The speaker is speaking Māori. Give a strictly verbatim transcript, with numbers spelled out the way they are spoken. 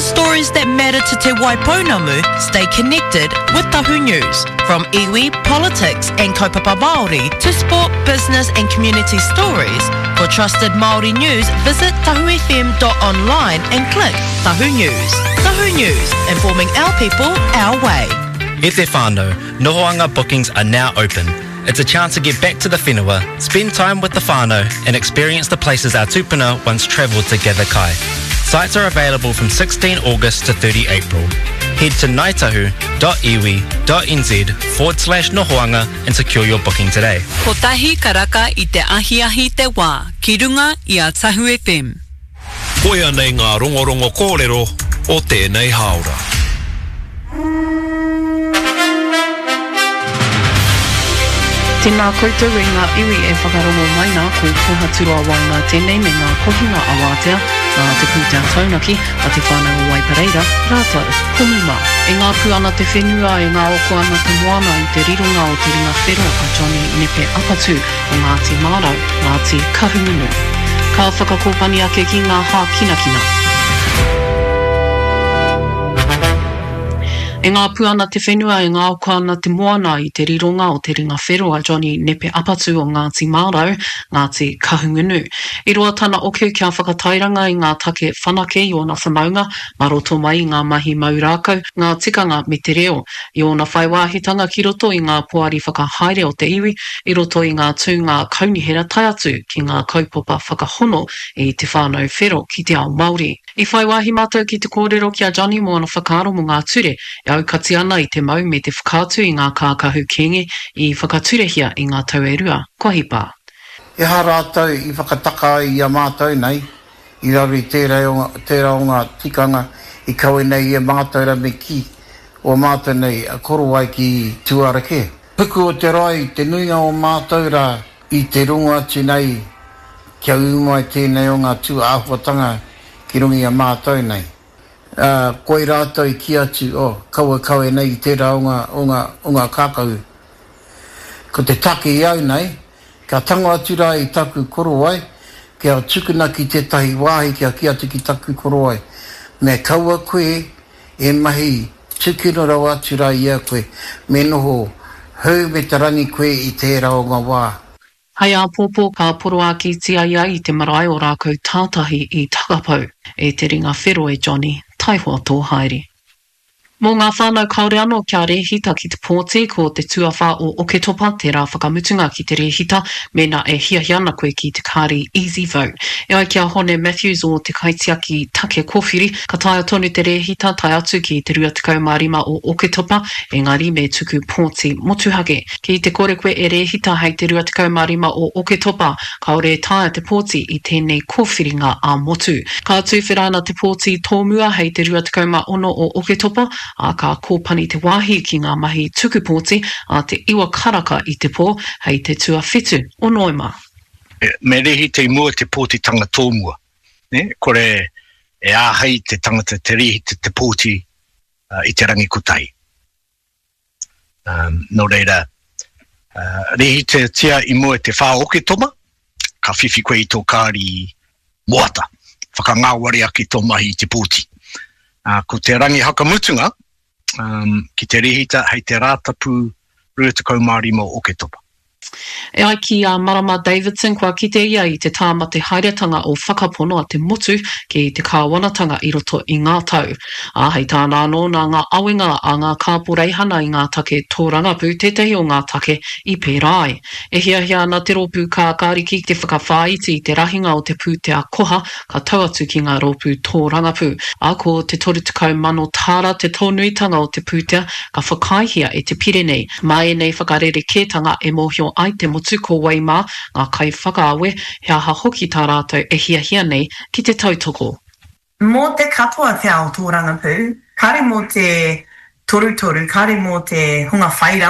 Stories that matter to Te Waipounamu stay connected with Tahu News. From iwi, politics and kaupapa Māori to sport, business and community stories. For trusted Māori news, visit tahu f m dot online and click Tahu News. Tahu News, informing our people our way. E te whānau, Nohoanga bookings are now open. It's a chance to get back to the whenua, spend time with the whānau and experience the places our tupuna once travelled to gather kai. Sites are available from sixteenth August to thirtieth April. Head to naitahu dot iwi dot n z forward slash nohoanga and secure your booking today. Ko tahi karaka i te ahi ahi te wā, ki runga i a Tahu F M. Koia nei ngā rongorongo kōrero o tēnei haora. Tēnā koutou e ngā iwi e whakarongo mai nā ko Toha Turoa Wainga tēnei me ngā kohinga a wātea, ngā te pūtea taunaki a te whānau o Waipareira, rātou, komuma. E ngā puana te whenua e ngā oko ana te moana i te rirunga o te ringa whero a Johnny Nepe Apatu o Ngāti Mārau, Ngāti Kahungunu. Ka whakakōpani ake ki ngā hā kinakina. E ngā puana te whenua e ngā oko ana te moana i te rironga o te ringa whero a Johnny Nepe Apatu o Ngāti Mārau, Ngāti Kahungunu. I roa tana oku kia whakatairanga i ngā take whanake i ona whanaunga, maroto mai i ngā mahi maurākau, ngā tikanga me te reo. I ona whaiwāhitanga ki roto i ngā poari whakahaere o te iwi, i roto i ngā tūngā kaunihera tai atu ki ngā kaupapa whakahono i te whānau whero ki te ao Māori. I whaiwāhi mātou ki te kōrero ki a Johnny mo ana whakaaro mo ngā ture, e aukati ana i te mau me te whakātu i ngā kākahu kenge i whakaturehia i ngā tauerua. Ko hipa. E ha rātou i whakataka i a mātou nei, i rari tērā o, tērā o ngā tikanga i kaue nei i a mātou ra me ki o mātou nei a koro ai ki tuarake. Puku o te rai, te nuinga o mātou ra i te runga atu nei kia umai tēnei o ngā tū āhuatanga ki rungi a mātou nei. Uh, koi rātou i ki atu, oh, kaua kaue nei i tērā o ngā, o ngā, o ngā kākau. Ko te take i au nei, kia tango atu rā i taku koro ai, kia tukuna ki tētahi wāhi kia ki atu ki taku koro ai. Me kaua koe e mahi tukuna rau atu rā i a koe, me noho hau me tarangi koe i tērā o ngā wā. Hai a pōpō ka poro a ki tia ia i te marae o rākau tātahi i takapau e te ringa whero e Johnny, taihoa tō haere. Mō ngā whānau kaore anō kia rehita ki te pōte ko te tuawha o Oketopa, te rā whakamutunga ki te rehita, mena e hiahi ana koe ki te kāri Easy Vote. E ai kia hone Matthews o te kaitiaki take kōwhiri, ka taia tonu te rehita tai atu ki te rua tekau mārima o Oketopa, engari me tuku pōte motuhake. Ki te kore koe e rehita hei te rua tekau mārima o Oketopa, kaore taia te pōte i tēnei kōwhiringa a motu. Ka tuwhirana te pōte tōmua hei te rua tekau ma ono o Oketopa, a ka kōpani te wāhi ki ngā mahi tukupōti a te iwa karaka i te pō hei te tua whetu o Noema. Me rehi te mua te pōti tanga tōmua. Ne? Kore e āhei te tangata te rehi te, te pōti uh, i te rangi kutai. Um, no reira, uh, rehi te tia i mua te whā Oketopa, ka whiwhi koe i tō kāri moata. Whakangāwari aki tō mahi i te pōti. Uh, ko te rangi hakamutunga, um, ki te rehita hei te rātapu rua tekau mārima o Oketopa. E ai ki a Marama Davidson kua kite ia i te tāmate hairetanga o whakapono a te motu ki te kāwanatanga i roto i ngā tau. A hei tāna anō nā ngā awenga a ngā kāporeihana i ngā take tōrangapu, tētahi o ngā take i pērai. E hia hia ana te ropu ka kāriki te whakawhāiti i te rahinga o te pūtea koha ka tauatu ki ngā ropu tōrangapu. A ko te toru tekau mano tāra te tōnuitanga o te pūtea ka whakaihia e te Pirenei. Mai nei whakarere kētanga e mohio ai te motu ko Waimā, ngā kai whakaawe, hea ha hoki tā rātou e hia hia nei ki te tautoko. Mō te katoa te ao tōrangapu, kare mō te toru toru, kare mō te hunga whaira,